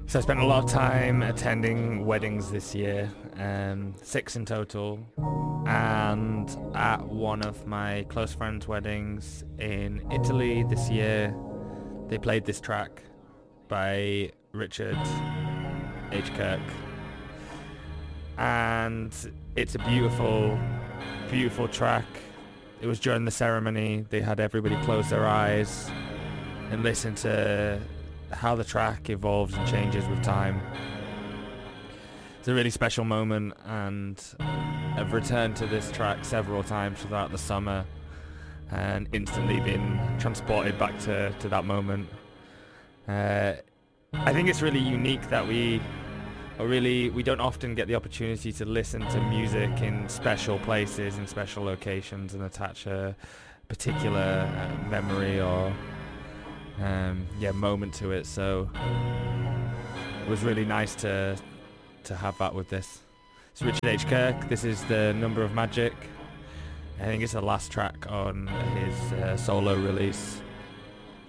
So I spent a lot of time attending weddings this year, 6 in total, and at one of my close friends' weddings in Italy this year, they played this track by Richard H. Kirk, and it's a beautiful, beautiful track. It was during the ceremony. They had everybody close their eyes and listen to how the track evolves and changes with time. It's a really special moment, and I've returned to this track several times throughout the summer and instantly been transported back to that moment. I think it's really unique that we don't often get the opportunity to listen to music in special places, in special locations, and attach a particular memory or moment to it. So it was really nice to have that with this. It's Richard H. Kirk. This is the Number of Magic. I think it's the last track on his solo release.